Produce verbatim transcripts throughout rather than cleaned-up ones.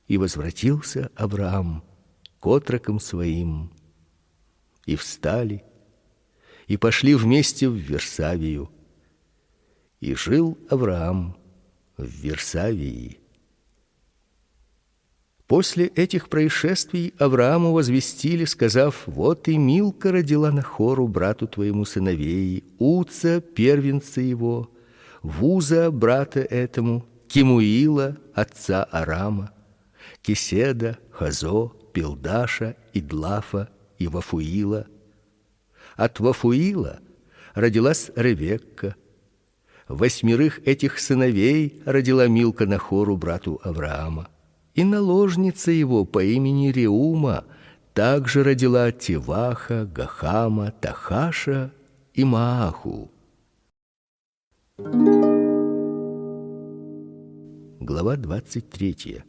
И возвратился Авраам к отрокам своим, и встали, и пошли вместе в Версавию. И жил Авраам в Версавии. После этих происшествий Аврааму возвестили, сказав: вот и Милка родила Нахору, брату твоему, сыновей, Уца, первенца его, Вуза, брата этому, Кемуила, отца Арама, Кеседа, Хазо, Пилдаша, Идлафа и Вафуила. От Вафуила родилась Ревекка. Восьмерых этих сыновей родила Милка Нахору, брату Авраама. И наложница его по имени Реума также родила Теваха, Гахама, Тахаша и Мааху. Глава двадцать третья.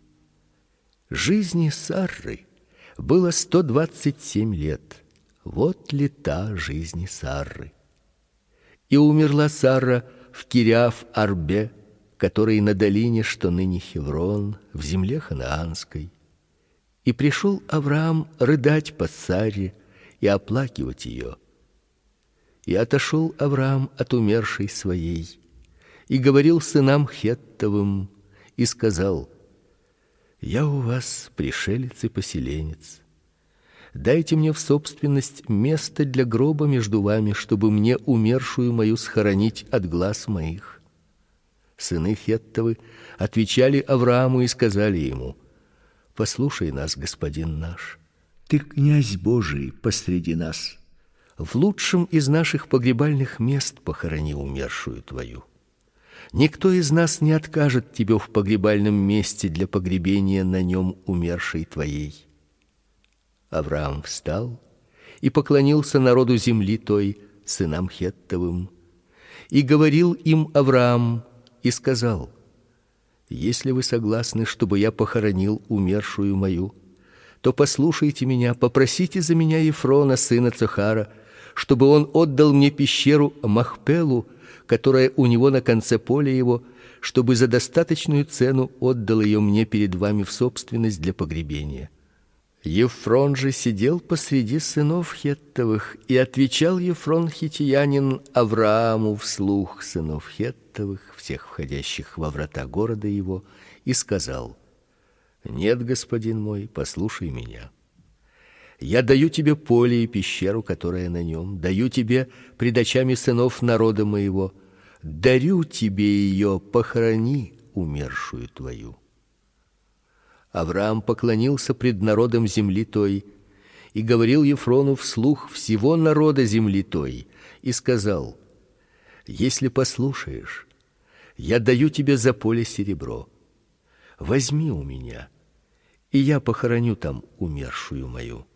Жизни Сарры было сто двадцать семь лет. Вот лета жизни Сарры. И умерла Сара в Кириаф-Арбе, который на долине, что ныне Хеврон, в земле ханаанской. И пришел Авраам рыдать по Саре и оплакивать ее. И отошел Авраам от умершей своей, и говорил сынам Хеттовым, и сказал: я у вас пришелец и поселенец. Дайте мне в собственность место для гроба между вами, чтобы мне умершую мою схоронить от глаз моих. Сыны Хеттовы отвечали Аврааму и сказали ему: послушай нас, господин наш. Ты князь Божий посреди нас. В лучшем из наших погребальных мест похорони умершую твою. Никто из нас не откажет тебе в погребальном месте для погребения на нем умершей твоей. Авраам встал и поклонился народу земли той, сынам Хеттовым, и говорил им Авраам и сказал: если вы согласны, чтобы я похоронил умершую мою, то послушайте меня, попросите за меня Ефрона, сына Цохара, чтобы он отдал мне пещеру Махпелу, которая у него на конце поля его, чтобы за достаточную цену отдал ее мне перед вами в собственность для погребения. Ефрон же сидел посреди сынов Хеттовых, и отвечал Ефрон хиттиянин Аврааму вслух сынов Хеттовых, всех входящих во врата города его, и сказал: нет, господин мой, послушай меня. Я даю тебе поле и пещеру, которая на нем, даю тебе пред очами сынов народа моего, дарю тебе ее, похорони умершую твою. Авраам поклонился пред народом земли той и говорил Ефрону вслух всего народа земли той и сказал: если послушаешь, я даю тебе за поле серебро. Возьми у меня, и я похороню там умершую мою.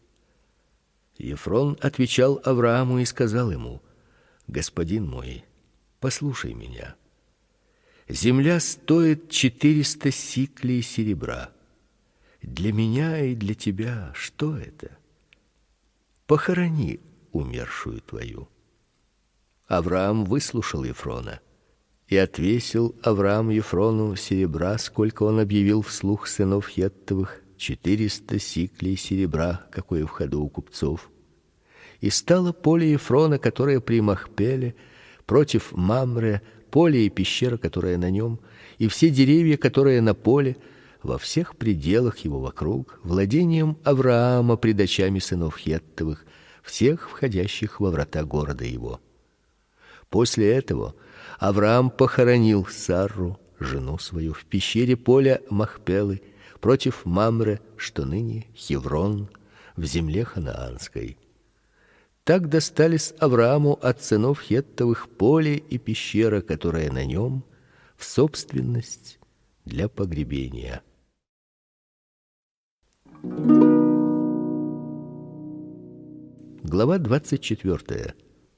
Ефрон отвечал Аврааму и сказал ему: господин мой, послушай меня. Земля стоит четыреста сиклей серебра. Для меня и для тебя что это? Похорони умершую твою. Авраам выслушал Ефрона, и отвесил Авраам Ефрону серебра, сколько он объявил вслух сынов Хеттовых, четыреста сиклей серебра, какое в ходу у купцов. И стало поле Ефрона, которое при Махпеле, против Мамре, поле и пещера, которая на нем, и все деревья, которые на поле, во всех пределах его вокруг, владением Авраама пред очами сынов Хеттовых, всех входящих во врата города его. После этого Авраам похоронил Сарру, жену свою, в пещере поля Махпелы, против Мамре, что ныне Хеврон, в земле ханаанской. Так достались Аврааму от сынов Хеттовых поле и пещера, которая на нем, в собственность для погребения. Глава двадцать четвёртая.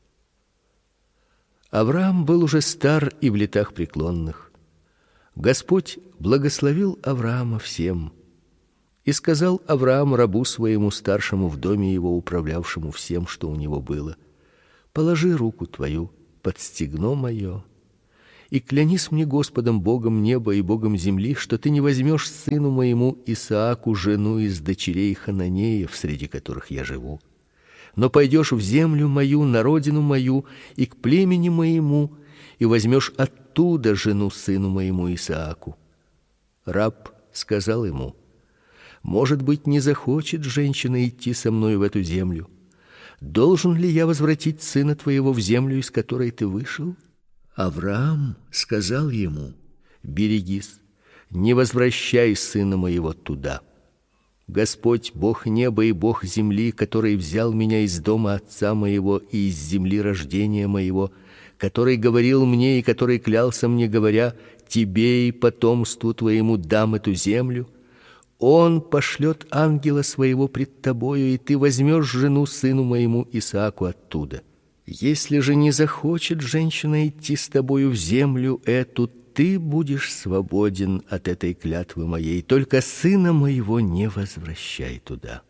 Авраам был уже стар и в летах преклонных. Господь благословил Авраама всем. И сказал Авраам рабу своему старшему в доме его, управлявшему всем, что у него было: положи руку твою под стегно мое И клянись мне Господом, Богом неба и Богом земли, что ты не возьмешь сыну моему Исааку жену из дочерей Хананеев, среди которых я живу, но пойдешь в землю мою, на родину мою и к племени моему, и возьмешь оттуда жену сыну моему Исааку». Раб сказал ему: «Может быть, не захочет женщина идти со мной в эту землю? Должен ли я возвратить сына твоего в землю, из которой ты вышел?» Авраам сказал ему: «Берегись, не возвращай сына моего туда. Господь, Бог неба и Бог земли, который взял меня из дома отца моего и из земли рождения моего, который говорил мне и который клялся мне, говоря: тебе и потомству твоему дам эту землю, Он пошлет ангела своего пред тобою, и ты возьмешь жену сыну моему Исааку оттуда. Если же не захочет женщина идти с тобою в землю эту, ты будешь свободен от этой клятвы моей, только сына моего не возвращай туда».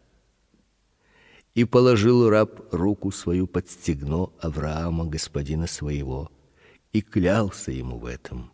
И положил раб руку свою под стегно Авраама, господина своего, и клялся ему в этом.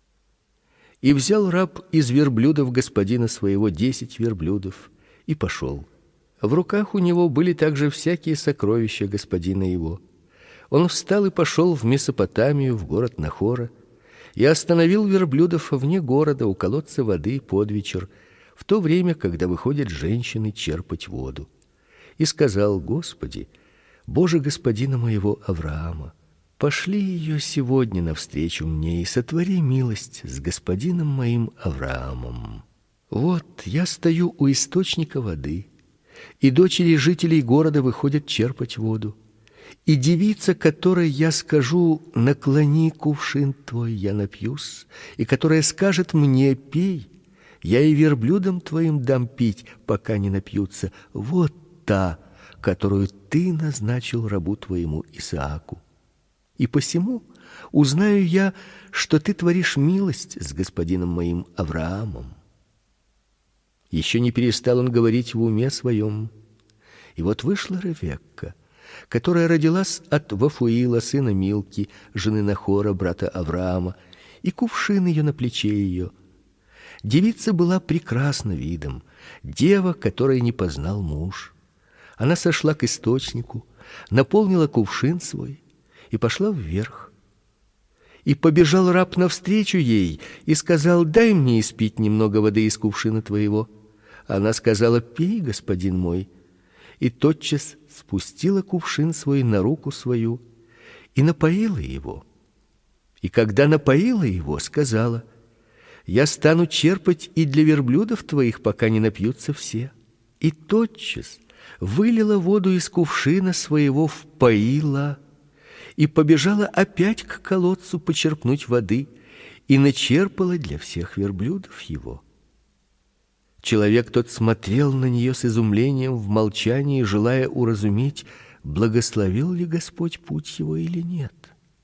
И взял раб из верблюдов господина своего десять верблюдов и пошел. В руках у него были также всякие сокровища господина его. Он встал и пошел в Месопотамию, в город Нахора, и остановил верблюдов вне города у колодца воды под вечер, в то время, когда выходят женщины черпать воду. И сказал: «Господи, Боже господина моего Авраама, пошли ее сегодня навстречу мне и сотвори милость с господином моим Авраамом. Вот я стою у источника воды, и дочери жителей города выходят черпать воду. И девица, которой я скажу: наклони кувшин твой, я напьюсь, и которая скажет мне: пей, я и верблюдам твоим дам пить, пока не напьются, вот та, которую ты назначил рабу твоему Исааку. И посему узнаю я, что ты творишь милость с господином моим Авраамом». Еще не перестал он говорить в уме своем, и вот вышла Ревекка, которая родилась от Вафуила, сына Милки, жены Нахора, брата Авраама, и кувшин ее на плече ее. Девица была прекрасна видом, дева, которой не познал муж. Она сошла к источнику, наполнила кувшин свой и пошла вверх. И побежал раб навстречу ей и сказал: «Дай мне испить немного воды из кувшина твоего». Она сказала: «Пей, господин мой». И тотчас спустила кувшин свой на руку свою и напоила его. И когда напоила его, сказала: «Я стану черпать и для верблюдов твоих, пока не напьются все». И тотчас вылила воду из кувшина своего, впоила и побежала опять к колодцу почерпнуть воды и начерпала для всех верблюдов его. Человек тот смотрел на нее с изумлением в молчании, желая уразуметь, благословил ли Господь путь его или нет.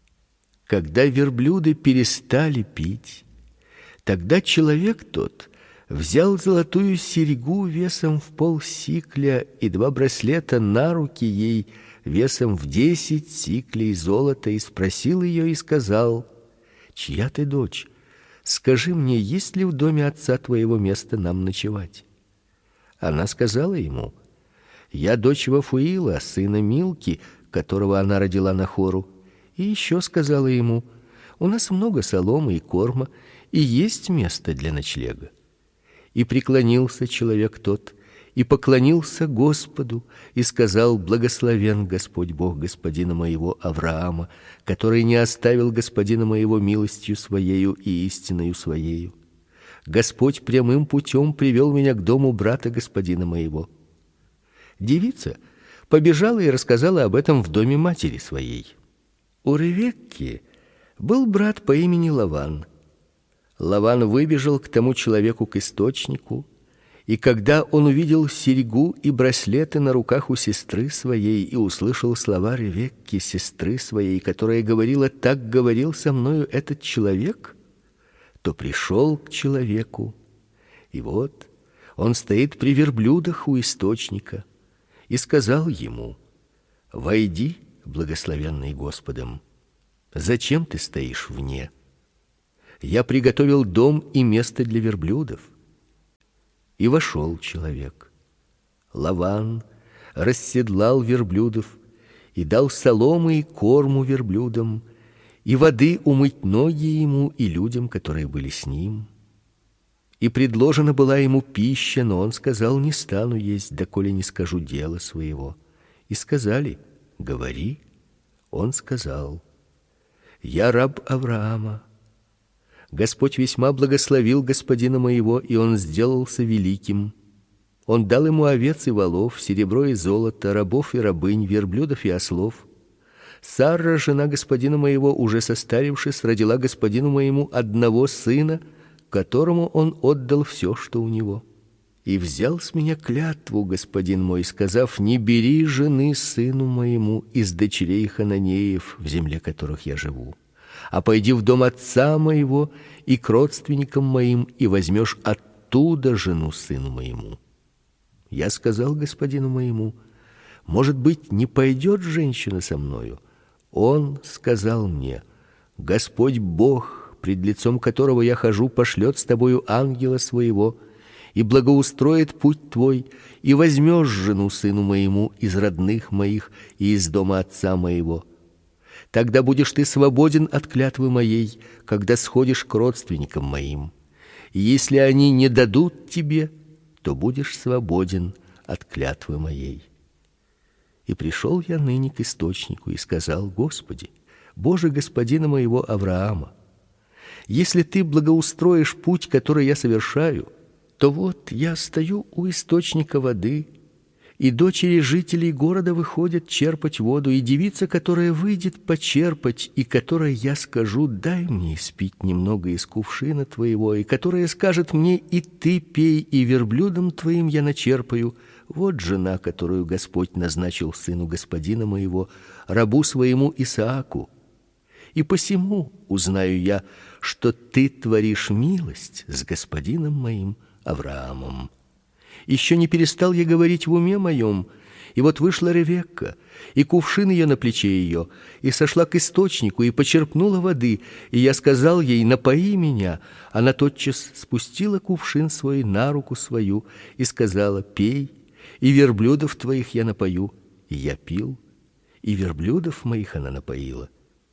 Когда верблюды перестали пить, тогда человек тот взял золотую серьгу весом в полсикля и два браслета на руки ей весом в десять сиклей золота и спросил ее и сказал: «Чья ты дочь? Скажи мне, есть ли в доме отца твоего место нам ночевать?» Она сказала ему: «Я дочь Вафуила, сына Милки, которого она родила Нахору». И еще сказала ему: «У нас много соломы и корма, и есть место для ночлега». И преклонился человек тот, и поклонился Господу, и сказал: «Благословен Господь Бог господина моего Авраама, который не оставил господина моего милостью своею и истиною своею. Господь прямым путем привел меня к дому брата господина моего». Девица побежала и рассказала об этом в доме матери своей. У Ревекки был брат по имени Лаван. Лаван выбежал к тому человеку к источнику, и когда он увидел серьгу и браслеты на руках у сестры своей и услышал слова Ревекки, сестры своей, которая говорила: «Так говорил со мною этот человек», то пришел к человеку, и вот он стоит при верблюдах у источника, и сказал ему: «Войди, благословенный Господом, зачем ты стоишь вне? Я приготовил дом и место для верблюдов. И вошел человек. Лаван расседлал верблюдов и дал соломы и корму верблюдам, и воды умыть ноги ему и людям, которые были с ним. И предложена была ему пища, но он сказал: не стану есть, доколе не скажу дела своего. И сказали: говори. Он сказал: я раб Авраама. Господь весьма благословил господина моего, и он сделался великим. Он дал ему овец и волов, серебро и золото, рабов и рабынь, верблюдов и ослов. Сара, жена господина моего, уже состарившись, родила господину моему одного сына, которому он отдал все, что у него. И взял с меня клятву господин мой, сказав: не бери жены сыну моему из дочерей хананеев, в земле которых я живу, а пойди в дом отца моего и к родственникам моим, и возьмешь оттуда жену сыну моему. Я сказал господину моему: может быть, не пойдет женщина со мною? Он сказал мне: Господь Бог, пред лицом которого я хожу, пошлет с тобою ангела своего и благоустроит путь твой, и возьмешь жену сыну моему из родных моих и из дома отца моего. Тогда будешь ты свободен от клятвы моей, когда сходишь к родственникам моим. И если они не дадут тебе, то будешь свободен от клятвы моей. И пришел я ныне к источнику и сказал: Господи, Боже господина моего Авраама, если ты благоустроишь путь, который я совершаю, то вот я стою у источника воды, и дочери жителей города выходят черпать воду, и девица, которая выйдет почерпать, и которой я скажу: дай мне испить немного из кувшина твоего, и которая скажет мне: и ты пей, и верблюдом твоим я начерпаю, вот жена, которую Господь назначил сыну господина моего, рабу своему Исааку. И посему узнаю я, что ты творишь милость с господином моим Авраамом. Еще не перестал я говорить в уме моем, и вот вышла Ревекка, и кувшин ее на плече ее, и сошла к источнику, и почерпнула воды, и я сказал ей: напои меня. Она тотчас спустила кувшин свой на руку свою и сказала: пей, и верблюдов твоих я напою. И я пил, и верблюдов моих она напоила.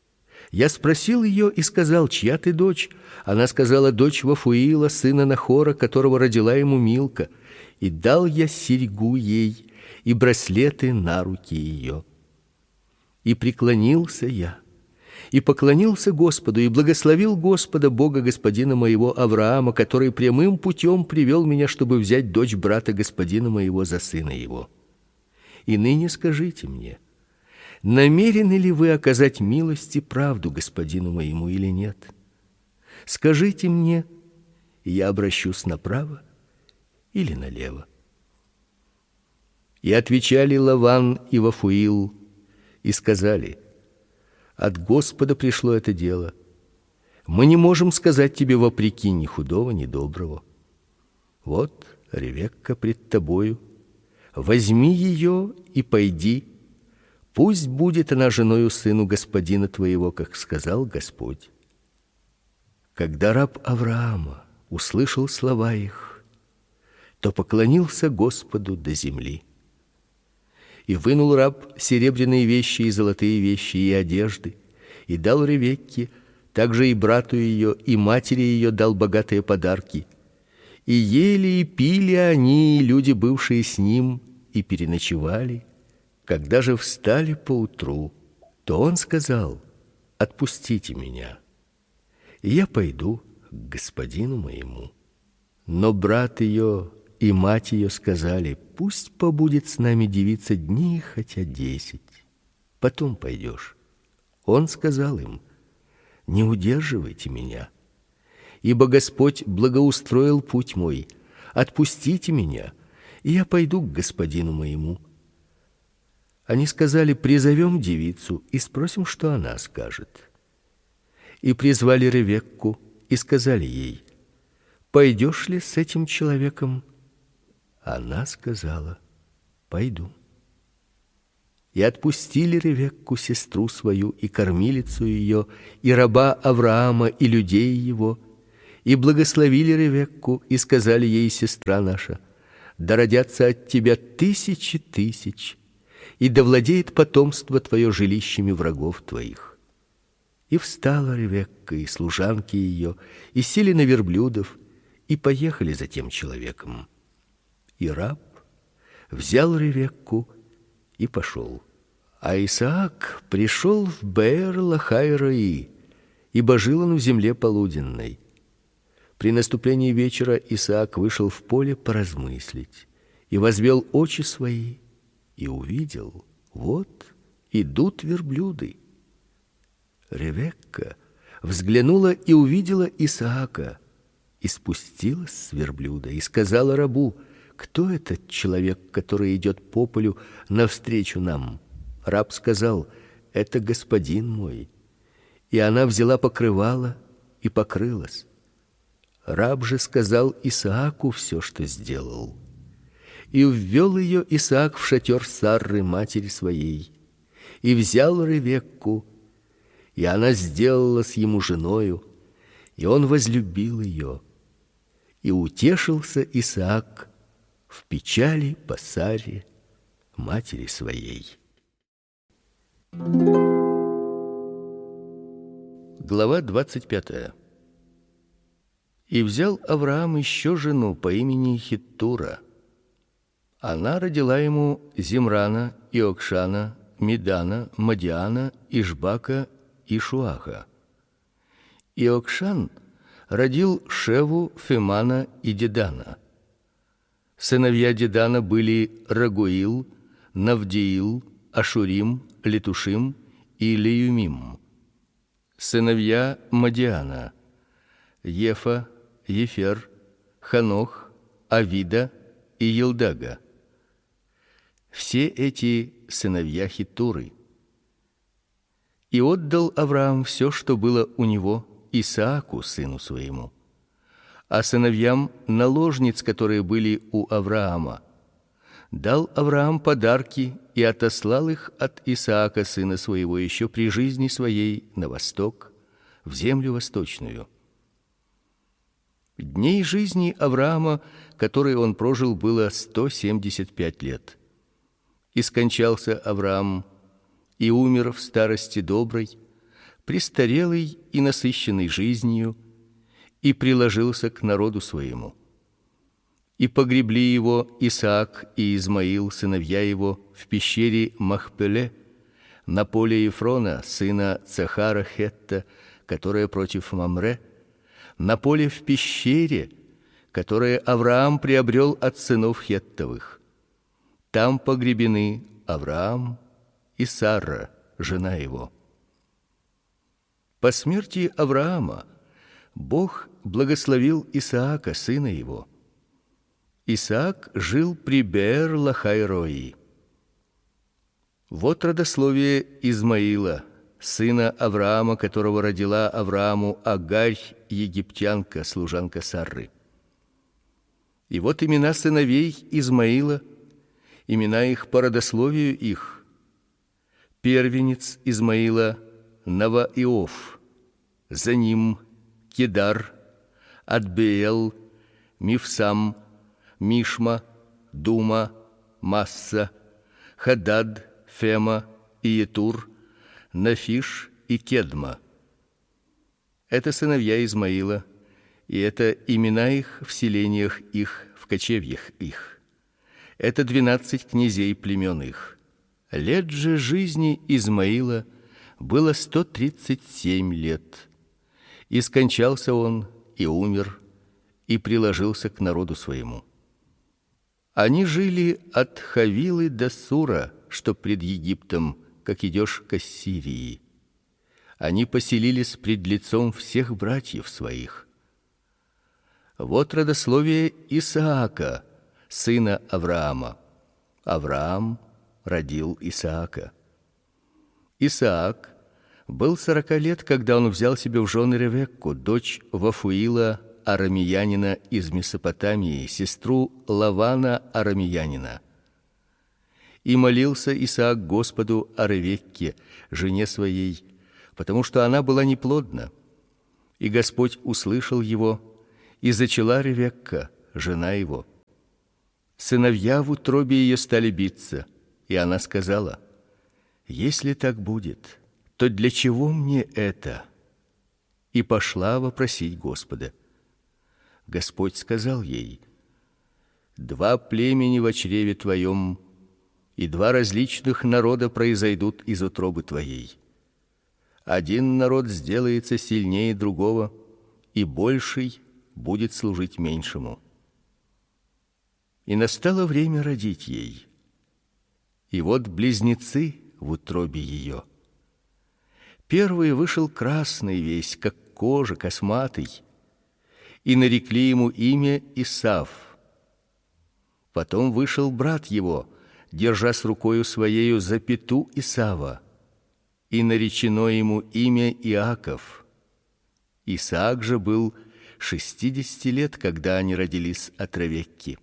Я спросил ее и сказал: чья ты дочь? Она сказала: дочь Вафуила, сына Нахора, которого родила ему Милка. И дал я серьгу ей и браслеты на руки ее. И преклонился я, и поклонился Господу, и благословил Господа, Бога господина моего Авраама, который прямым путем привел меня, чтобы взять дочь брата господина моего за сына его. И ныне скажите мне: намерены ли вы оказать милость и правду господину моему или нет? Скажите мне, и я обращусь направо или налево. И отвечали Лаван и Вафуил и сказали: от Господа пришло это дело. Мы не можем сказать тебе вопреки ни худого, ни доброго. Вот Ревекка пред тобою, возьми ее и пойди. Пусть будет она женою сыну господина твоего, как сказал Господь. Когда раб Авраама услышал слова их, то поклонился Господу до земли. И вынул раб серебряные вещи и золотые вещи и одежды, и дал Ревекке, также и брату ее, и матери ее дал богатые подарки. И ели и пили они, и люди, бывшие с ним, и переночевали. Когда же встали поутру, то он сказал: отпустите меня, и я пойду к господину моему. Но брат ее и мать ее сказали: пусть побудет с нами девица дней хотя десять, потом пойдешь. Он сказал им: не удерживайте меня, ибо Господь благоустроил путь мой. Отпустите меня, и я пойду к господину моему. Они сказали: призовем девицу и спросим, что она скажет. И призвали Ревекку и сказали ей: пойдешь ли с этим человеком? Она сказала: пойду. И отпустили Ревекку, сестру свою, и кормилицу ее, и раба Авраама, и людей его, и благословили Ревекку, и сказали ей: сестра наша, да родятся от тебя тысячи тысяч, и да владеет потомство твое жилищами врагов твоих. И встала Ревекка и служанки ее, и сели на верблюдов, и поехали за тем человеком. И раб взял Ревекку и пошел. А Исаак пришел в Беэр-лахай-рои, ибо жил он в земле полуденной. При наступлении вечера Исаак вышел в поле поразмыслить, и возвел очи свои, и увидел: вот идут верблюды. Ревекка взглянула и увидела Исаака, и спустилась с верблюда, и сказала рабу: кто этот человек, который идет по полю навстречу нам? Раб сказал: это господин мой. И она взяла покрывало и покрылась. Раб же сказал Исааку все, что сделал. И ввел ее Исаак в шатер Сарры, матери своей, и взял Ревекку, и она сделалась ему женою, и он возлюбил ее. И утешился Исаак в печали по Саре, матери своей. Глава двадцать пятая. И взял Авраам еще жену по имени Хиттура. Она родила ему Зимрана, Иокшана, Медана, Мадиана, Ишбака и Шуаха. Иокшан родил Шеву, Фемана и Дедана. Сыновья Дедана были Рагуил, Навдиил, Ашурим, Летушим и Леюмим. Сыновья Мадиана: Ефа, Ефер, Ханох, Авида и Елдага. Все эти сыновья Хиттуры. И отдал Авраам все, что было у него, Исааку, сыну своему, а сыновьям наложниц, которые были у Авраама, дал Авраам подарки и отослал их от Исаака, сына своего, еще при жизни своей на восток, в землю восточную. Дней жизни Авраама, которые он прожил, было сто семьдесят пять лет. И скончался Авраам, и умер в старости доброй, престарелый и насыщенный жизнью, и приложился к народу своему. И погребли его Исаак и Измаил, сыновья его, в пещере Махпеле, на поле Ефрона, сына Цахара Хетта, которое против Мамре, на поле в пещере, которое Авраам приобрел от сынов Хеттовых. Там погребены Авраам и Сара, жена его. По смерти Авраама Бог благословил Исаака, сына его. Исаак жил при Беэр-лахай-рои. Вот родословие Измаила, сына Авраама, которого родила Аврааму Агарь, египтянка, служанка Сарры. И вот имена сыновей Измаила, имена их по родословию их. Первенец Измаила Наваиов, за ним Кедар, Адбеел, Мифсам, Мишма, Дума, Масса, Хадад, Фема и Етур, Нафиш и Кедма. Это сыновья Измаила, и это имена их в селениях их, в кочевьях их. Это двенадцать князей племен их. Лет же жизни Измаила было сто тридцать семь лет. И скончался он, и умер, и приложился к народу своему. Они жили от Хавилы до Сура, что пред Египтом, как идешь к Ассирии. Они поселились пред лицом всех братьев своих. Вот родословие Исаака, сына Авраама. Авраам родил Исаака. Исаак был сорока лет, когда он взял себе в жены Ревекку, дочь Вафуила арамеянина из Месопотамии, сестру Лавана арамеянина. И молился Исаак Господу о Ревекке, жене своей, потому что она была неплодна. И Господь услышал его, и зачала Ревекка, жена его. Сыновья в утробе ее стали биться, и она сказала: если так будет, то для чего мне это? И пошла вопросить Господа. Господь сказал ей: два племени во чреве твоем, и два различных народа произойдут из утробы твоей. Один народ сделается сильнее другого, и больший будет служить меньшему. И настало время родить ей. И вот близнецы в утробе ее. Первый вышел красный весь, как кожа, косматый, и нарекли ему имя Исав. Потом вышел брат его, держа с рукою своею за пяту Исава, и наречено ему имя Иаков. Исаак же был шестидесяти лет, когда они родились от Ревекки.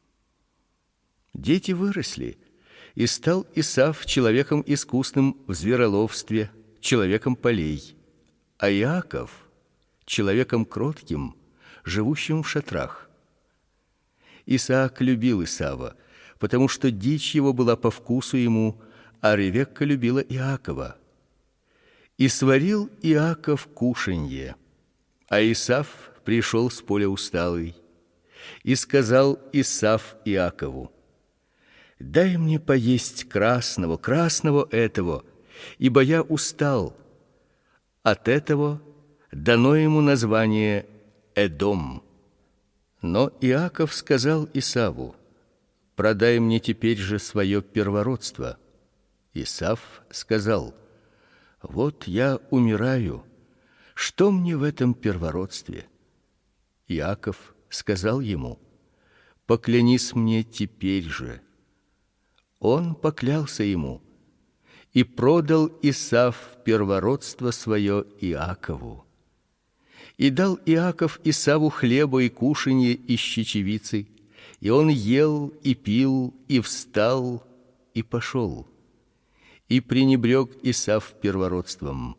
Дети выросли, и стал Исав человеком искусным в звероловстве, человеком полей, а Иаков человеком кротким, живущим в шатрах. Исаак любил Исава, потому что дичь его была по вкусу ему, а Ревекка любила Иакова. И сварил Иаков кушанье, а Исав пришел с поля усталый. И сказал Исав Иакову: дай мне поесть красного, красного этого, ибо я устал. От этого дано ему название Эдом. Но Иаков сказал Исаву: продай мне теперь же свое первородство. Исав сказал: вот я умираю, что мне в этом первородстве? Иаков сказал ему: поклянись мне теперь же. Он поклялся ему, и продал Исав первородство свое Иакову. И дал Иаков Исаву хлеба и кушанье из чечевицы, и он ел и пил, и встал, и пошел. И пренебрег Исав первородством.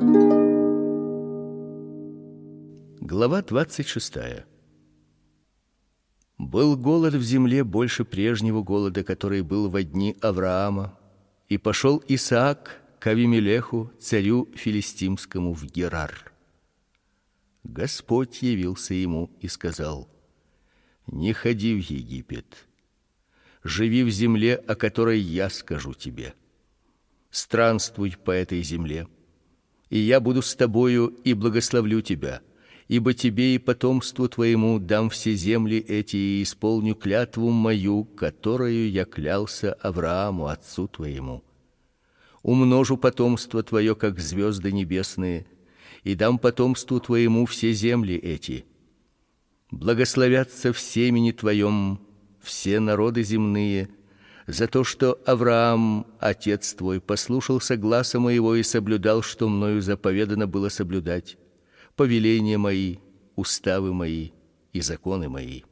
Глава двадцать шестая. Был голод в земле больше прежнего голода, который был во дни Авраама, и пошел Исаак к Авимелеху, царю филистимскому, в Герар. Господь явился ему и сказал: не ходи в Египет, живи в земле, о которой я скажу тебе. Странствуй по этой земле, и я буду с тобою и благословлю тебя, ибо тебе и потомству твоему дам все земли эти и исполню клятву мою, которую я клялся Аврааму, отцу твоему. Умножу потомство твое, как звезды небесные, и дам потомству твоему все земли эти. Благословятся в семени твоем все народы земные, за то, что Авраам, отец твой, послушался гласа моего и соблюдал, что мною заповедано было соблюдать, повеления мои, уставы мои и законы мои.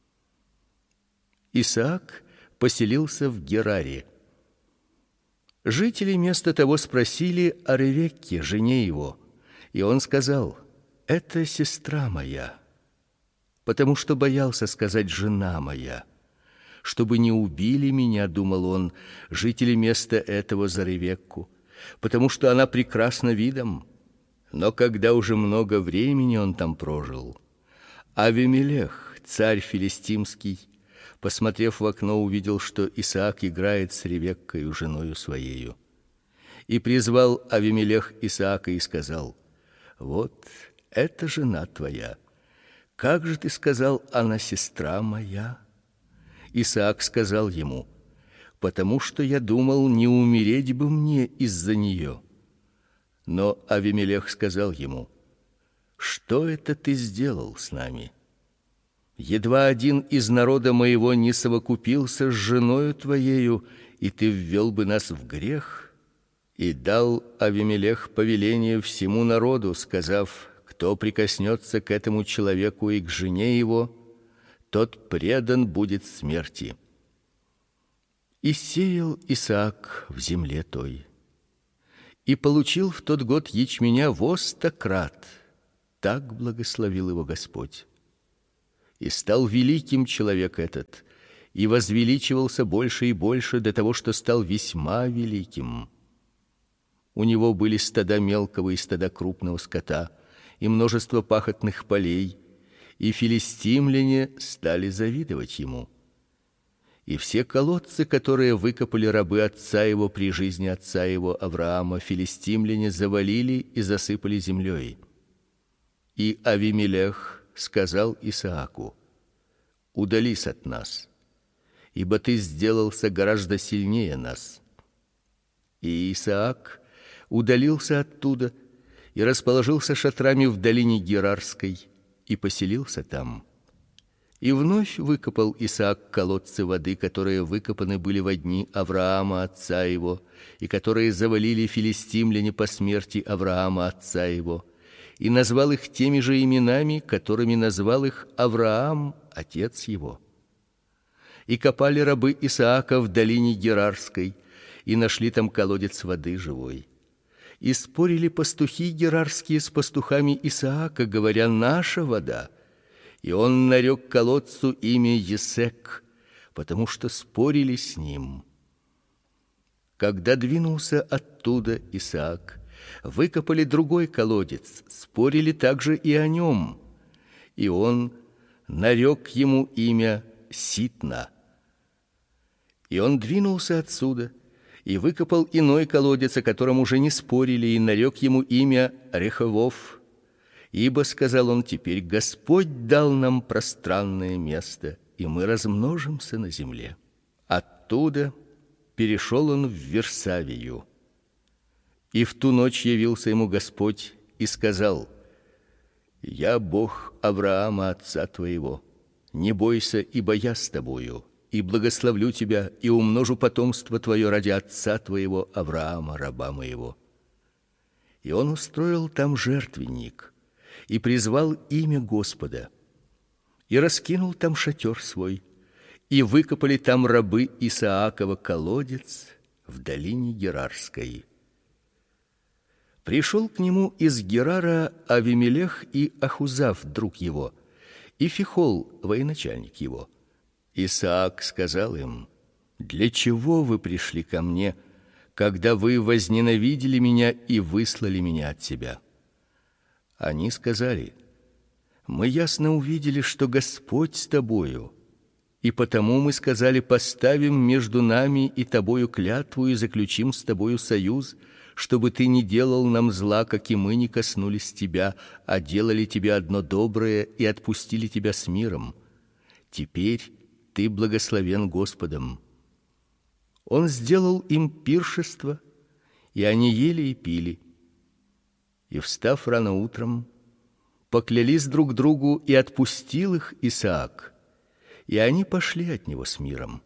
Исаак поселился в Гераре. Жители вместо того спросили о Ревекке, жене его, и он сказал: это сестра моя, потому что боялся сказать жена моя, чтобы не убили меня, думал он, жители места этого за Ревекку, потому что она прекрасна видом. Но когда уже много времени он там прожил, Авимелех, царь филистимский, посмотрев в окно, увидел, что Исаак играет с Ревеккою, женою своею. И призвал Авимелех Исаака и сказал: вот это жена твоя. Как же ты сказал: она сестра моя? Исаак сказал ему: потому что я думал, не умереть бы мне из-за нее. Но Авимелех сказал ему: что это ты сделал с нами? Едва один из народа моего не совокупился с женою твоею, и ты ввел бы нас в грех. И дал Авимелех повеление всему народу, сказав: кто прикоснется к этому человеку и к жене его, тот предан будет смерти. И сеял Исаак в земле той, и получил в тот год ячменя во сто крат. Так благословил его Господь. И стал великим человек этот, и возвеличивался больше и больше до того, что стал весьма великим. У него были стада мелкого и стада крупного скота, и множество пахотных полей, и филистимляне стали завидовать ему. И все колодцы, которые выкопали рабы отца его при жизни отца его Авраама, филистимляне завалили и засыпали землей. И Авимелех сказал Исааку: удались от нас, ибо ты сделался гораздо сильнее нас. И Исаак удалился оттуда и расположился шатрами в долине Герарской и поселился там. И вновь выкопал Исаак колодцы воды, которые выкопаны были во дни Авраама отца его, и которые завалили филистимляне по смерти Авраама отца его, и назвал их теми же именами, которыми назвал их Авраам отец его. И копали рабы Исаака в долине Герарской, и нашли там колодец воды живой. И спорили пастухи герарские с пастухами Исаака, говоря: наша вода. И он нарек колодцу имя Есек, потому что спорили с ним. Когда двинулся оттуда Исаак, выкопали другой колодец, спорили также и о нем, и он нарек ему имя Ситна. И он двинулся отсюда и выкопал иной колодец, о котором уже не спорили, и нарек ему имя Реховов. Ибо, сказал он, теперь Господь дал нам пространное место, и мы размножимся на земле. Оттуда перешел он в Версавию. И в ту ночь явился ему Господь и сказал: я Бог Авраама отца твоего. Не бойся, ибо я с тобою, и благословлю тебя, и умножу потомство твое ради отца твоего Авраама, раба моего. И он устроил там жертвенник и призвал имя Господа, и раскинул там шатер свой, и выкопали там рабы Исаакова колодец в долине Герарской. Пришел к нему из Герара Авимелех и Ахузав, друг его, и Фихол, военачальник его. Исаак сказал им: для чего вы пришли ко мне, когда вы возненавидели меня и выслали меня от себя? Они сказали: мы ясно увидели, что Господь с тобою, и потому мы сказали: поставим между нами и тобою клятву и заключим с тобою союз, чтобы ты не делал нам зла, как и мы не коснулись тебя, а делали тебе одно доброе и отпустили тебя с миром. Теперь ты благословен Господом. Он сделал им пиршество, и они ели и пили. И, встав рано утром, поклялись друг другу, и отпустил их Исаак, и они пошли от него с миром.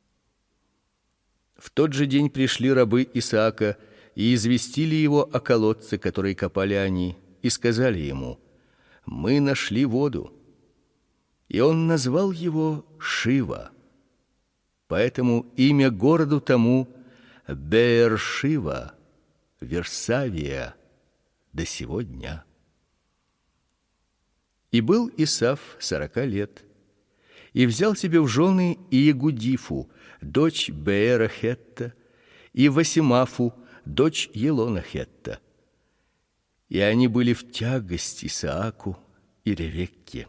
В тот же день пришли рабы Исаака и известили его о колодце, который копали они, и сказали ему: мы нашли воду. И он назвал его Шива. Поэтому имя городу тому Беэр-Шива, Версавия, до сего дня. И был Исав сорока лет, и взял себе в жены Иегудифу, дочь Беэра Хетта, и Васимафу, дочь Елона Хетта. И они были в тягость Исааку и Ревекке.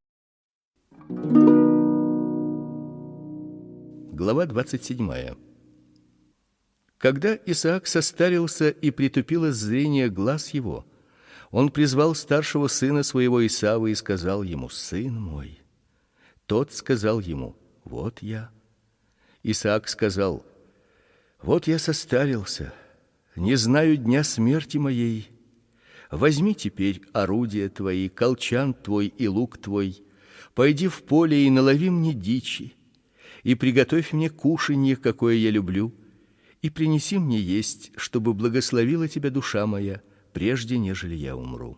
Глава двадцать седьмая. Когда Исаак состарился и притупилось зрение глаз его, он призвал старшего сына своего Исава и сказал ему: сын мой. Тот сказал ему: вот я. Исаак сказал: вот я состарился, не знаю дня смерти моей. Возьми теперь орудия твои, колчан твой и лук твой, пойди в поле и налови мне дичи, и приготовь мне кушанье, какое я люблю, и принеси мне есть, чтобы благословила тебя душа моя, прежде нежели я умру.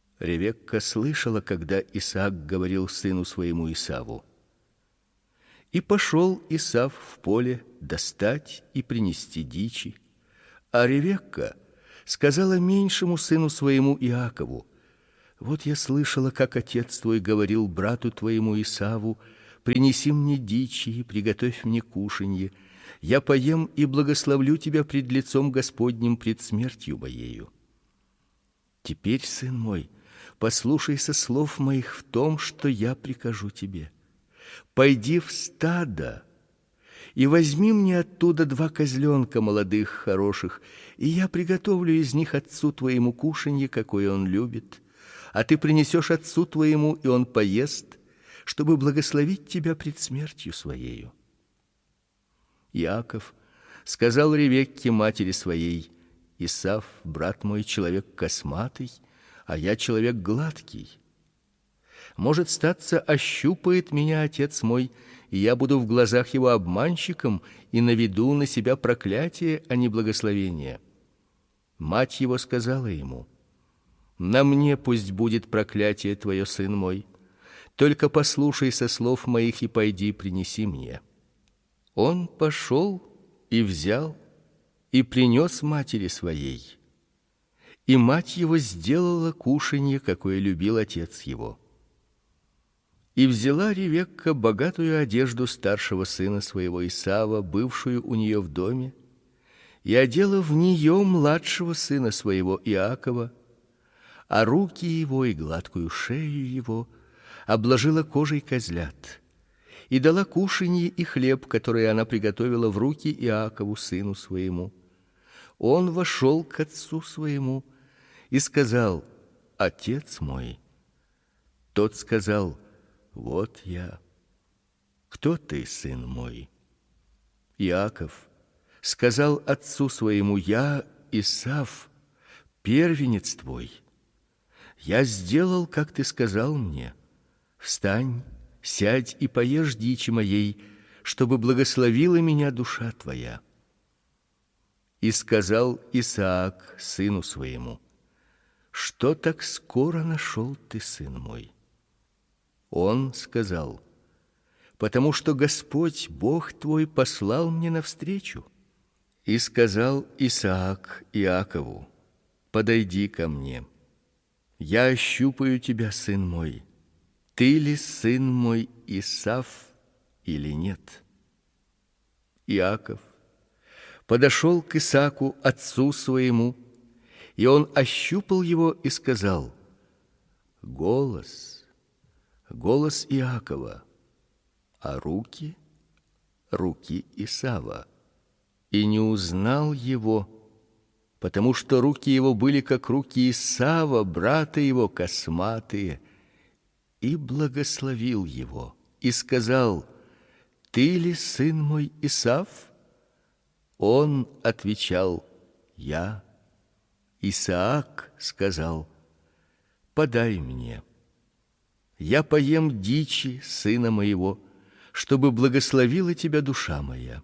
Ревекка слышала, когда Исаак говорил сыну своему Исаву. И пошел Исав в поле достать и принести дичи, а Ревекка сказала меньшему сыну своему Иакову: вот я слышала, как отец твой говорил брату твоему Исаву: принеси мне дичи и приготовь мне кушанье, я поем и благословлю тебя пред лицом Господним пред смертью моею. Теперь, сын мой, послушайся слов моих в том, что я прикажу тебе. Пойди в стадо и возьми мне оттуда два козленка молодых, хороших, и я приготовлю из них отцу твоему кушанье, какое он любит, а ты принесешь отцу твоему, и он поест, чтобы благословить тебя пред смертью своею. Иаков сказал Ревекке, матери своей: Исав, брат мой, человек косматый, а я человек гладкий. Может статься, ощупает меня отец мой, и я буду в глазах его обманщиком и наведу на себя проклятие, а не благословение. Мать его сказала ему: на мне пусть будет проклятие твое, сын мой, только послушайся слов моих и пойди принеси мне. Он пошел и взял и принес матери своей, и мать его сделала кушанье, какое любил отец его. И взяла Ревекка богатую одежду старшего сына своего Исава, бывшую у нее в доме, и одела в нее младшего сына своего Иакова, а руки его и гладкую шею его обложила кожей козлят, и дала кушанье и хлеб, который она приготовила, в руки Иакову сыну своему. Он вошел к отцу своему и сказал: отец мой. Тот сказал: вот я. Кто ты, сын мой? Иаков сказал отцу своему: я Исав, первенец твой. Я сделал, как ты сказал мне. Встань, сядь и поешь дичи моей, чтобы благословила меня душа твоя. И сказал Исаак сыну своему: что так скоро нашел ты, сын мой? Он сказал: потому что Господь Бог твой послал мне навстречу. И сказал Исаак Иакову: подойди ко мне. Я ощупаю тебя, сын мой. Ты ли сын мой Исав или нет? Иаков подошел к Исааку, отцу своему, и он ощупал его и сказал: голос голос Иакова, а руки руки Исава. И не узнал его, потому что руки его были как руки Исава, брата его, косматые, и благословил его и сказал: ты ли сын мой Исав? Он отвечал: я. Исаак сказал: подай мне. Я поем дичи сына моего, чтобы благословила тебя душа моя.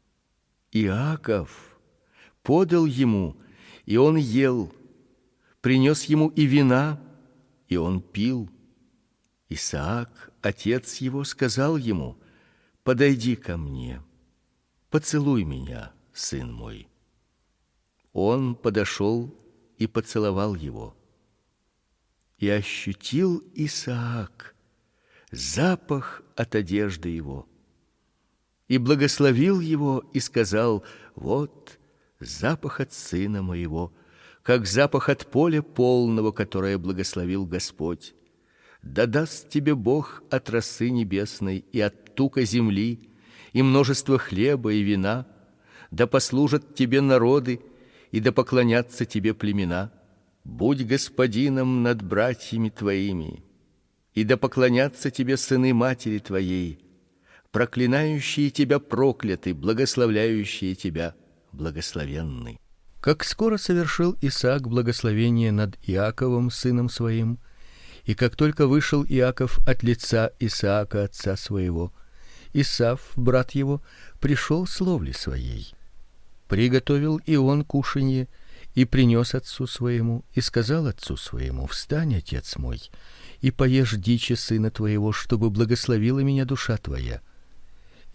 Иаков подал ему, и он ел, принес ему и вина, и он пил. Исаак, отец его, сказал ему: подойди ко мне, поцелуй меня, сын мой. Он подошел и поцеловал его. И ощутил Исаак запах от одежды его, и благословил его и сказал: вот запах от сына моего, как запах от поля полного, которое благословил Господь. Да даст тебе Бог от росы небесной и от тука земли, и множество хлеба и вина, да послужат тебе народы, и да поклонятся тебе племена. Будь господином над братьями твоими, и да поклонятся тебе сыны матери твоей, проклинающие тебя прокляты, благословляющие тебя благословенны. Как скоро совершил Исаак благословение над Иаковом сыном своим, и как только вышел Иаков от лица Исаака отца своего, Исав, брат его, пришел с ловли своей. Приготовил и он кушанье, и принес отцу своему, и сказал отцу своему: встань, отец мой, и поешь дичи сына твоего, чтобы благословила меня душа твоя.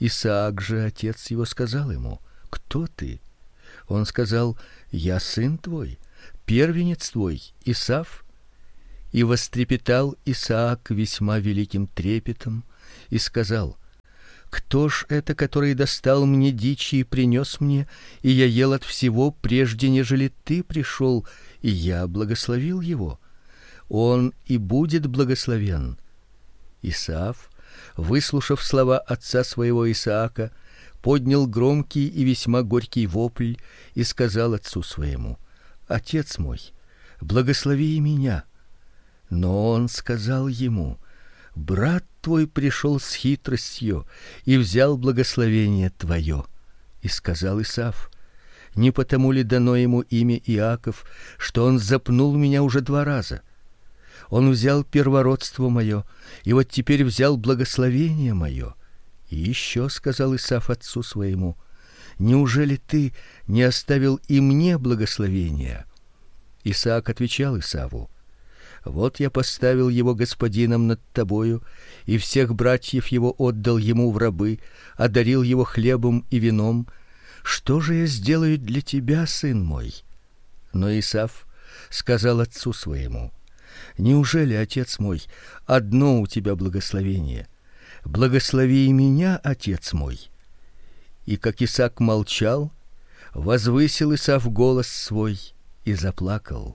Исаак же, отец его, сказал ему: кто ты? Он сказал: я сын твой, первенец твой, Исав. И вострепетал Исаак весьма великим трепетом и сказал: кто ж это, который достал мне дичи и принес мне, и я ел от всего, прежде нежели ты пришел, и я благословил его? Он и будет благословен. Исав, выслушав слова отца своего Исаака, поднял громкий и весьма горький вопль и сказал отцу своему: отец мой, благослови и меня. Но он сказал ему: брат твой пришел с хитростью и взял благословение твое. И сказал Исав: не потому ли дано ему имя Иаков, что он запнул меня уже два раза? Он взял первородство мое, и вот теперь взял благословение мое. И еще сказал Исав отцу своему: неужели ты не оставил и мне благословения? Исаак отвечал Исаву: вот я поставил его господином над тобою, и всех братьев его отдал ему в рабы, одарил его хлебом и вином. Что же я сделаю для тебя, сын мой? Но Исав сказал отцу своему: неужели, отец мой, одно у тебя благословение? Благослови и меня, отец мой. И как Исаак молчал, возвысил Исав голос свой и заплакал.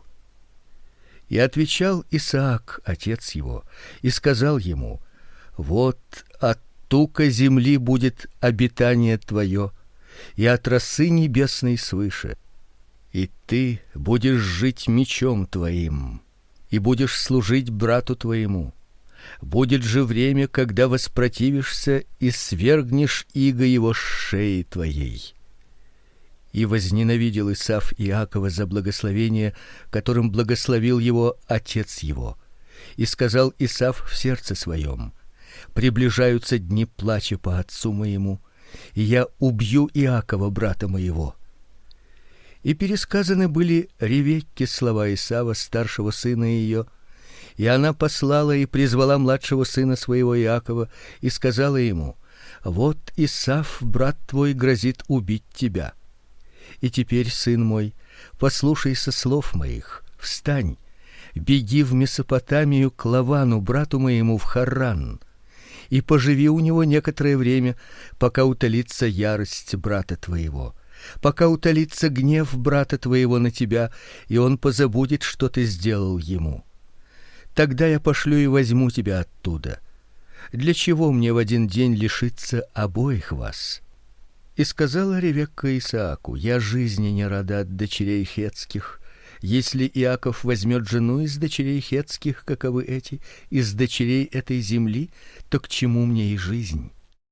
И отвечал Исаак, отец его, и сказал ему: вот от тука земли будет обитание твое, и от росы небесной свыше. И ты будешь жить мечом твоим, и будешь служить брату твоему. Будет же время, когда воспротивишься и свергнешь иго его с шеи твоей. И возненавидел Исав Иакова за благословение, которым благословил его отец его. И сказал Исав в сердце своем: приближаются дни плача по отцу моему, и я убью Иакова брата моего. И пересказаны были Ревекке слова Исава, старшего сына ее, и она послала и призвала младшего сына своего Иакова и сказала ему: вот Исав брат твой грозит убить тебя. И теперь, сын мой, послушайся слов моих, встань, беги в Месопотамию к Лавану брату моему в Харран, и поживи у него некоторое время, пока утолится ярость брата твоего, пока утолится гнев брата твоего на тебя, и он позабудет, что ты сделал ему. Тогда я пошлю и возьму тебя оттуда. Для чего мне в один день лишиться обоих вас? И сказала Ревекка Исааку: я жизни не рада от дочерей хетских. Если Иаков возьмет жену из дочерей хетских, каковы эти, из дочерей этой земли, то к чему мне и жизнь?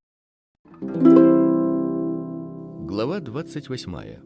Глава двадцать восьмая.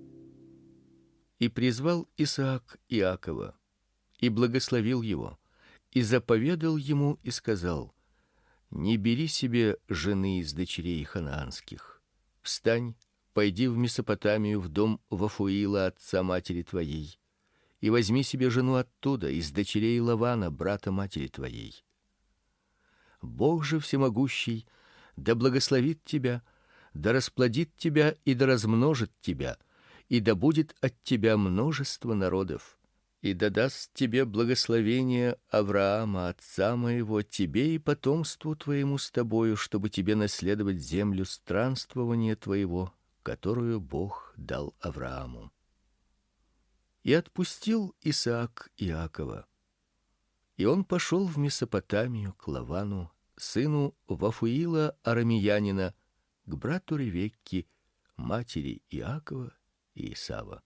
И призвал Исаак Иакова, и благословил его, и заповедал ему и сказал: не бери себе жены из дочерей ханаанских. Встань, пойди в Месопотамию в дом Вафуила отца матери твоей, и возьми себе жену оттуда, из дочерей Лавана брата матери твоей. Бог же всемогущий да благословит тебя, да расплодит тебя и да размножит тебя, и да будет от тебя множество народов, и да даст тебе благословение Авраама отца моего, тебе и потомству твоему с тобою, чтобы тебе наследовать землю странствования твоего, которую Бог дал Аврааму. И отпустил Исаак Иакова, и он пошел в Месопотамию к Лавану, сыну Вафуила арамеянина, к брату Ревекки, матери Иакова и Исава.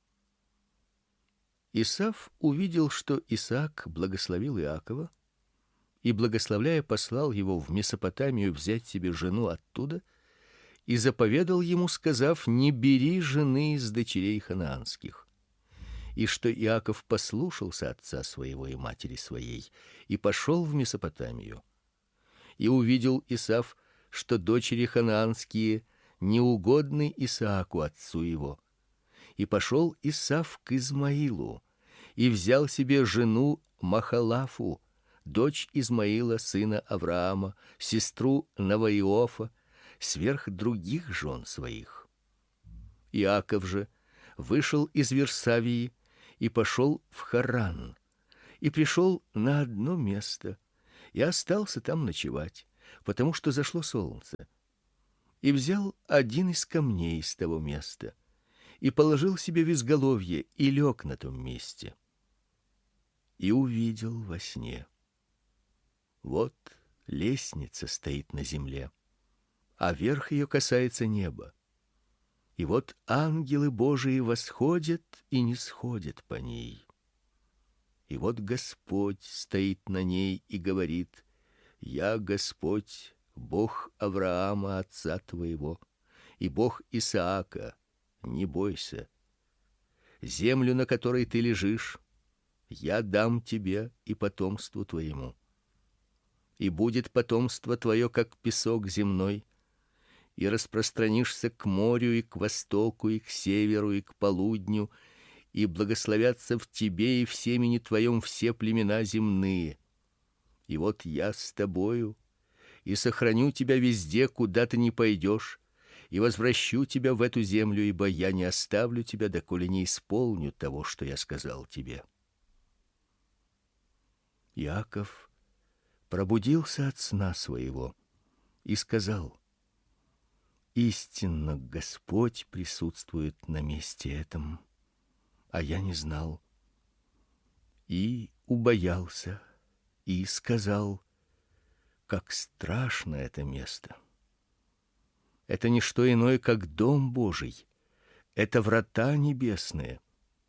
Исав увидел, что Исаак благословил Иакова, и, благословляя, послал его в Месопотамию взять себе жену оттуда, и заповедал ему, сказав: не бери жены из дочерей ханаанских. И что Иаков послушался отца своего и матери своей, и пошел в Месопотамию. И увидел Исав, что дочери ханаанские неугодны Исааку отцу его. И пошел Исав к Измаилу, и взял себе жену Махалафу, дочь Измаила, сына Авраама, сестру Наваиофа, сверх других жен своих. Иаков же вышел из Вирсавии и пошел в Харран, и пришел на одно место, и остался там ночевать, потому что зашло солнце. И взял один из камней с того места, и положил себе в изголовье, и лег на том месте. И увидел во сне: вот лестница стоит на земле, а верх ее касается неба. И вот ангелы Божии восходят и нисходят по ней. И вот Господь стоит на ней и говорит: я Господь, Бог Авраама отца твоего, и Бог Исаака. Не бойся. Землю, на которой ты лежишь, я дам тебе и потомству твоему. И будет потомство твое, как песок земной, и распространишься к морю и к востоку, и к северу, и к полудню, и благословятся в тебе и в семени твоем все племена земные. И вот я с тобою, и сохраню тебя везде, куда ты ни пойдешь, и возвращу тебя в эту землю, ибо я не оставлю тебя, доколе не исполню того, что я сказал тебе. Иаков пробудился от сна своего и сказал: истинно Господь присутствует на месте этом, а я не знал. И убоялся, и сказал: как страшно это место! Это не что иное, как дом Божий, это врата небесные.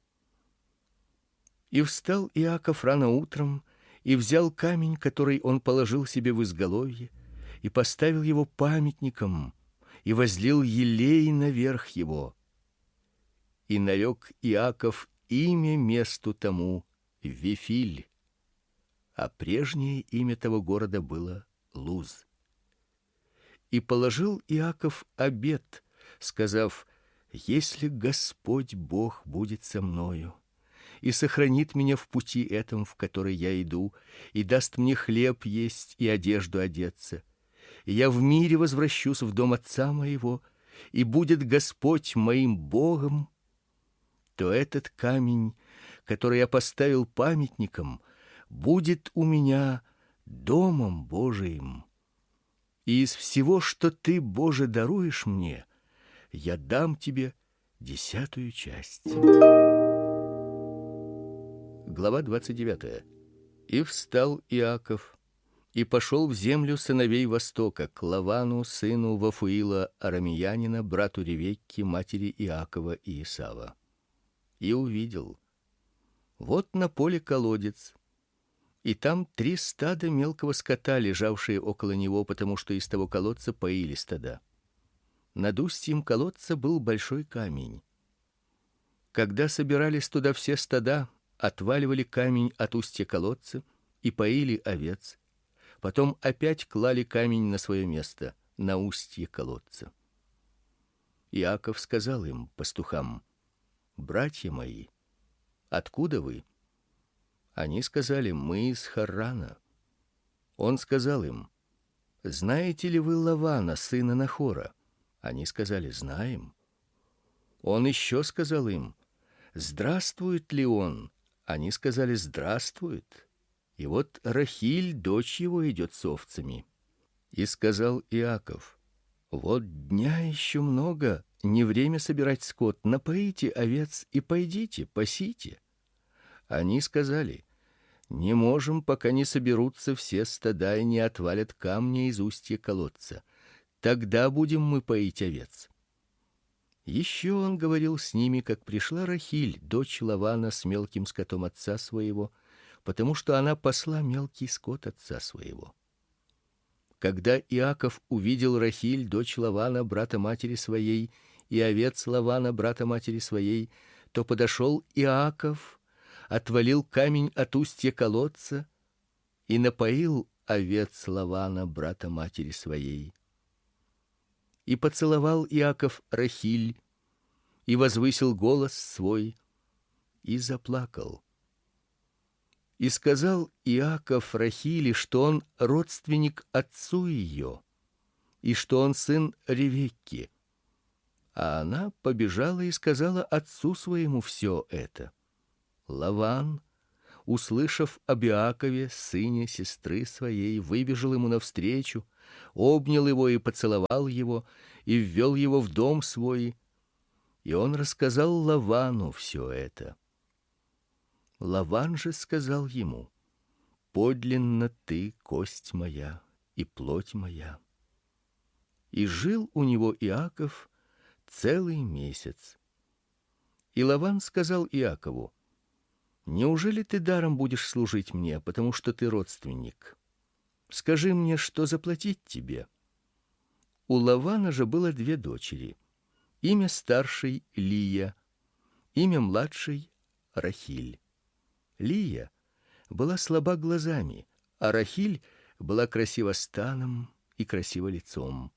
И встал Иаков рано утром и взял камень, который он положил себе в изголовье, и поставил его памятником, и возлил елей наверх его. И нарек Иаков имя месту тому Вифиль, а прежнее имя того города было Луз. И положил Иаков обет, сказав: если Господь Бог будет со мною и сохранит меня в пути этом, в который я иду, и даст мне хлеб есть и одежду одеться, и я в мире возвращусь в дом отца моего, и будет Господь моим Богом, то этот камень, который я поставил памятником, будет у меня домом Божиим. И из всего, что ты, Боже, даруешь мне, я дам тебе десятую часть. Глава двадцать девятая. И встал Иаков и пошел в землю сыновей Востока, к Лавану, сыну Вафуила арамеянина, брату Ревекки, матери Иакова и Исава. И увидел: вот на поле колодец, и там три стада мелкого скота, лежавшие около него, потому что из того колодца поили стада. Над устьем колодца был большой камень. Когда собирались туда все стада, отваливали камень от устья колодца и поили овец, потом опять клали камень на свое место, на устье колодца. Иаков сказал им, пастухам: братья мои, откуда вы? Они сказали: мы из Харрана. Он сказал им: знаете ли вы Лавана, сына Нахора? Они сказали: знаем. Он еще сказал им: здравствует ли он? Они сказали: здравствует. И вот Рахиль, дочь его, идет с овцами. И сказал Иаков: вот дня еще много, не время собирать скот, напоите овец и пойдите, пасите. Они сказали: не можем, пока не соберутся все стада и не отвалят камни из устья колодца. Тогда будем мы поить овец. Еще он говорил с ними, как пришла Рахиль, дочь Лавана, с мелким скотом отца своего, потому что она пасла мелкий скот отца своего. Когда Иаков увидел Рахиль, дочь Лавана, брата матери своей, и овец Лавана, брата матери своей, то подошел Иаков, отвалил камень от устья колодца и напоил овец Лавана, брата матери своей. И поцеловал Иаков Рахиль, и возвысил голос свой, и заплакал. И сказал Иаков Рахиле, что он родственник отцу ее, и что он сын Ревекки. А она побежала и сказала отцу своему все это. Лаван, услышав об Иакове, сыне сестры своей, выбежал ему навстречу, обнял его и поцеловал его, и ввел его в дом свой. И он рассказал Лавану все это. Лаван же сказал ему: подлинно ты кость моя и плоть моя. И жил у него Иаков целый месяц. И Лаван сказал Иакову: неужели ты даром будешь служить мне, потому что ты родственник? Скажи мне, что заплатить тебе? У Лавана же было две дочери. Имя старшей Лия, имя младшей Рахиль. Лия была слаба глазами, а Рахиль была красива станом и красива лицом.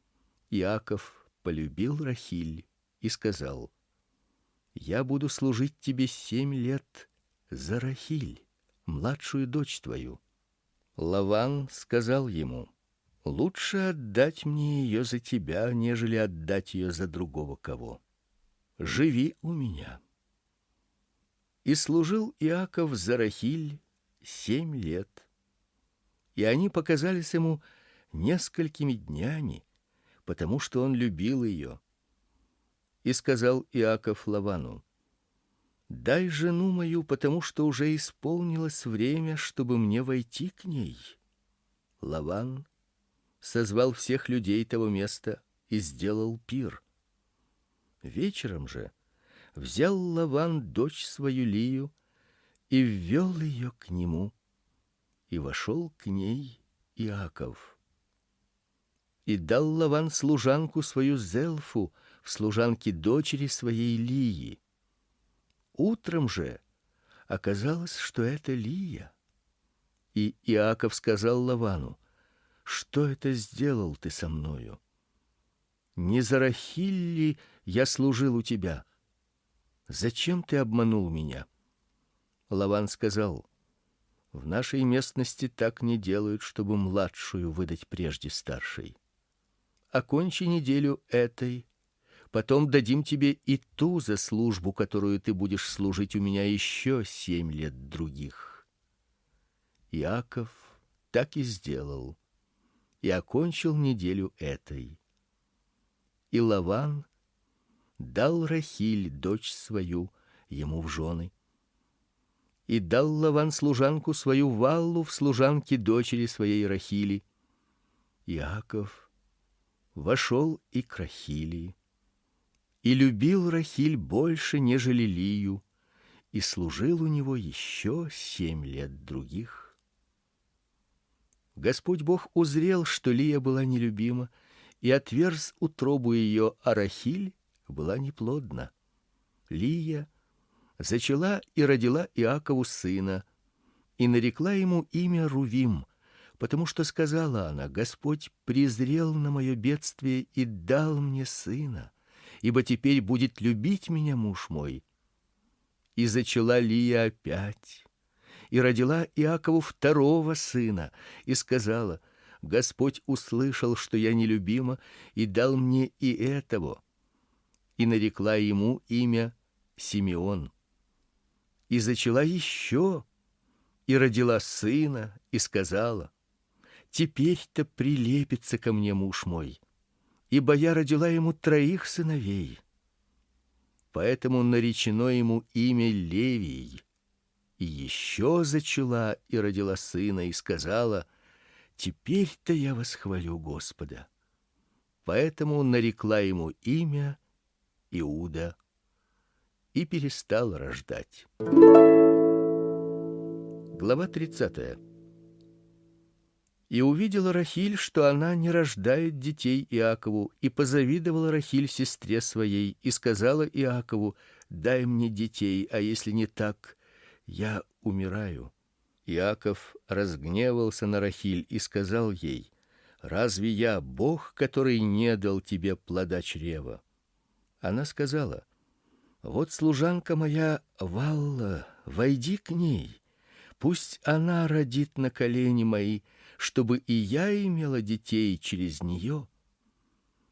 Иаков полюбил Рахиль и сказал: я буду служить тебе семь лет за Рахиль, младшую дочь твою. Лаван сказал ему: лучше отдать мне ее за тебя, нежели отдать ее за другого кого. Живи у меня. И служил Иаков за Рахиль семь лет. И они показались ему несколькими днями, потому что он любил ее. И сказал Иаков Лавану: дай жену мою, потому что уже исполнилось время, чтобы мне войти к ней. Лаван созвал всех людей того места и сделал пир. Вечером же взял Лаван дочь свою Лию и ввел ее к нему, и вошел к ней Иаков. И дал Лаван служанку свою Зелфу в служанке дочери своей Лии. Утром же оказалось, что это Лия. И Иаков сказал Лавану: что это сделал ты со мною? Не за Рахиль ли я служил у тебя? Зачем ты обманул меня? Лаван сказал: в нашей местности так не делают, чтобы младшую выдать прежде старшей. Окончи неделю этой, потом дадим тебе и ту за службу, которую ты будешь служить у меня еще семь лет других. Иаков так и сделал, и окончил неделю этой. И Лаван дал Рахиль, дочь свою, ему в жены. И дал Лаван служанку свою Валлу в служанке дочери своей Рахили. Иаков вошел и к Рахили, и любил Рахиль больше, нежели Лию, и служил у него еще семь лет других. Господь Бог узрел, что Лия была нелюбима, и отверз утробу ее, а Рахиль была неплодна. Лия зачала и родила Иакову сына, и нарекла ему имя Рувим, потому что сказала она: Господь презрел на мое бедствие и дал мне сына, ибо теперь будет любить меня муж мой. И зачала Лия опять, и родила Иакову второго сына, и сказала: Господь услышал, что я нелюбима, и дал мне и этого. И нарекла ему имя Симеон. И зачала еще, и родила сына, и сказала: теперь-то прилепится ко мне муж мой, ибо я родила ему троих сыновей. Поэтому наречено ему имя Левий. И еще зачала и родила сына, и сказала: теперь-то я восхвалю Господа. Поэтому нарекла ему имя Иуда и перестала рождать. Глава тридцатая. И увидела Рахиль, что она не рождает детей Иакову, и позавидовала Рахиль сестре своей, и сказала Иакову: дай мне детей, а если не так, я умираю. Иаков разгневался на Рахиль и сказал ей: разве я Бог, который не дал тебе плода чрева? Она сказала: вот служанка моя Валла, войди к ней, пусть она родит на колени мои, чтобы и я имела детей через нее,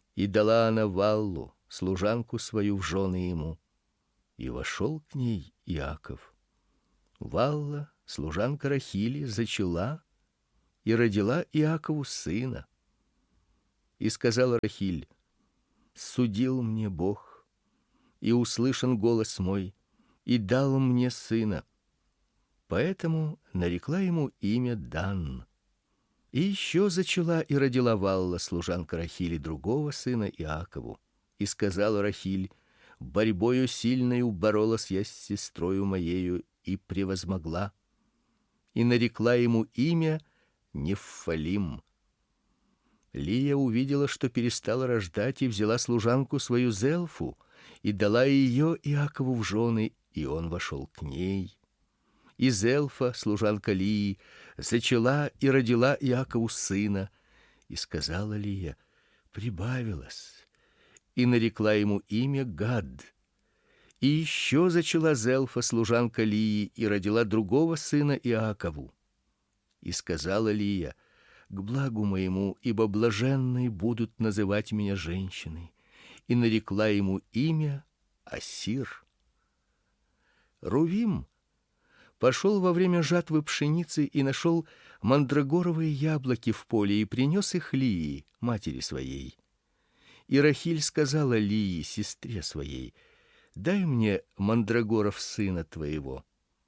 И дала она Валлу, служанку свою, в жены ему. И вошел к ней Иаков. Валла, служанка Рахили, зачала и родила Иакову сына. И сказала Рахиль: судил мне Бог, и услышан голос мой, и дал мне сына. Поэтому нарекла ему имя Дан. И еще зачала и родила Валла, служанка Рахили, другого сына Иакову. И сказала Рахиль: борьбою сильною боролась я с сестрою моею и превозмогла. И нарекла ему имя Неффалим. Лия увидела, что перестала рождать, и взяла служанку свою Зелфу и дала ее Иакову в жены, и он вошел к ней. И Зелфа, служанка Лии, зачала и родила Иакову сына. И сказала Лия: прибавилось, и нарекла ему имя Гад. И еще зачала Зелфа, служанка Лии, и родила другого сына Иакову. И сказала Лия: к благу моему, ибо блаженные будут называть меня женщиной. И нарекла ему имя Асир. Рувим пошел во время жатвы пшеницы и нашел мандрагоровые яблоки в поле и принес их Лии, матери своей. И Рахиль сказала Лии, сестре своей: дай мне мандрагоров сына твоего.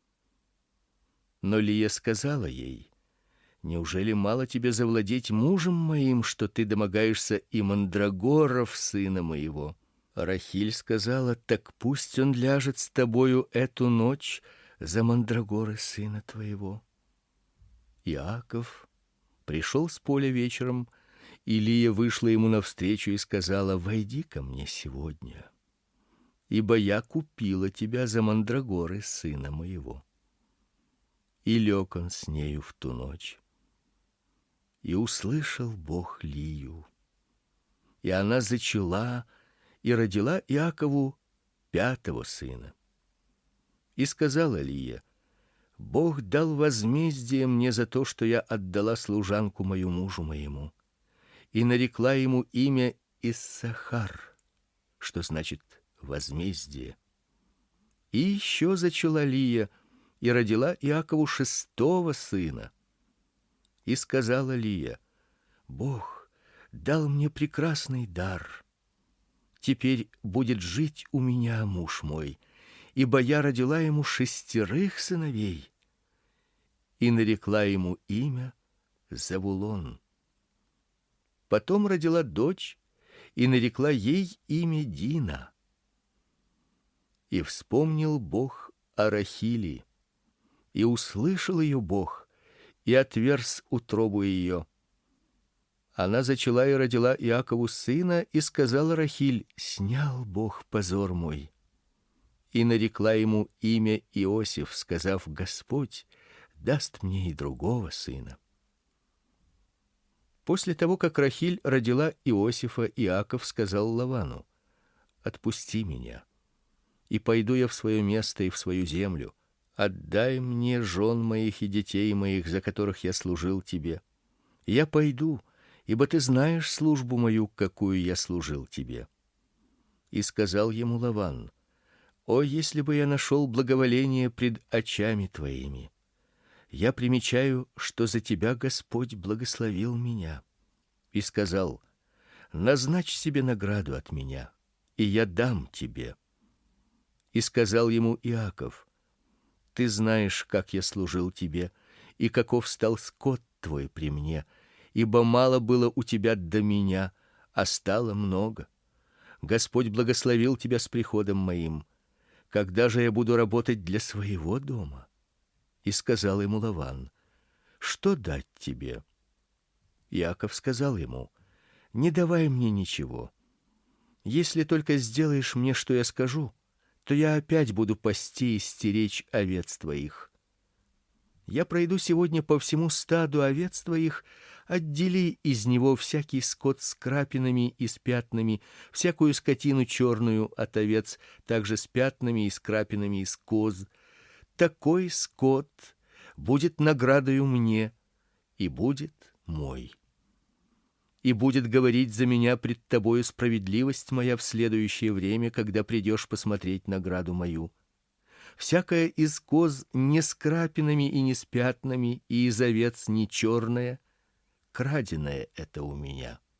Но Лия сказала ей: неужели мало тебе завладеть мужем моим, что ты домогаешься и мандрагоров сына моего? Рахиль сказала: так пусть он ляжет с тобою эту ночь за мандрагоры сына твоего. Иаков пришел с поля вечером, и Лия вышла ему навстречу и сказала: войди ко мне сегодня, ибо я купила тебя за мандрагоры сына моего. И лег он с нею в ту ночь. И услышал Бог Лию, и она зачала и родила Иакову пятого сына. И сказала Лия: Бог дал возмездие мне за то, что я отдала служанку мою мужу моему. И нарекла ему имя Иссахар, что значит возмездие. И еще зачала Лия и родила Иакову шестого сына. И сказала Лия: Бог дал мне прекрасный дар. Теперь будет жить у меня муж мой, ибо я родила ему шестерых сыновей. И нарекла ему имя Завулон. Потом родила дочь и нарекла ей имя Дина. И вспомнил Бог о Рахили, и услышал ее Бог, и отверз утробу ее. Она зачала и родила Иакову сына, и сказала Рахиль: снял Бог позор мой. И нарекла ему имя Иосиф, сказав: Господь даст мне и другого сына. После того, как Рахиль родила Иосифа, Иаков сказал Лавану: отпусти меня, и пойду я в свое место и в свою землю. Отдай мне жен моих и детей моих, за которых я служил тебе. Я пойду, ибо ты знаешь службу мою, какую я служил тебе. И сказал ему Лаван: о, если бы я нашел благоволение пред очами твоими! Я примечаю, что за тебя Господь благословил меня. И сказал: назначь себе награду от меня, и я дам тебе. И сказал ему Иаков: ты знаешь, как я служил тебе, и каков стал скот твой при мне, ибо мало было у тебя до меня, а стало много. Господь благословил тебя с приходом моим. Когда же я буду работать для своего дома? И сказал ему Лаван: что дать тебе? Иаков сказал ему: не давай мне ничего. Если только сделаешь мне, что я скажу, то я опять буду пасти и стеречь овец твоих. Я пройду сегодня по всему стаду овец твоих, отдели из него всякий скот с крапинами и с пятнами, всякую скотину черную от овец, также с пятнами и с крапинами из коз. Такой скот будет наградою мне и будет мой. и будет говорить за меня пред тобою справедливость моя в следующее время, когда придешь посмотреть награду мою. Всякая из коз не с крапинами и не с пятнами, и из овец не черная, краденая это у меня.